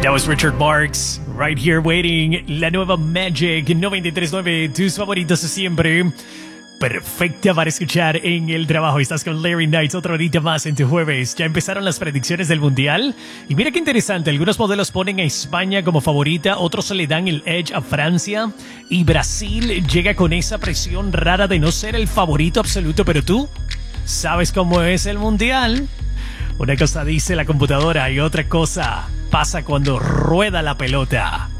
That was Richard Marx, right here waiting. La nueva Magic 93.9, tus favoritos de siempre. Perfecta para escuchar en el trabajo. Estás con Larry Knights, otra horita más en tu jueves. Ya empezaron las predicciones del Mundial. Y mira qué interesante, algunos modelos ponen a España como favorita, otros le dan el edge a Francia. Y Brasil llega con esa presión rara de no ser el favorito absoluto. Pero tú, ¿sabes cómo es el Mundial? Una cosa dice la computadora y otra cosa pasa cuando rueda la pelota.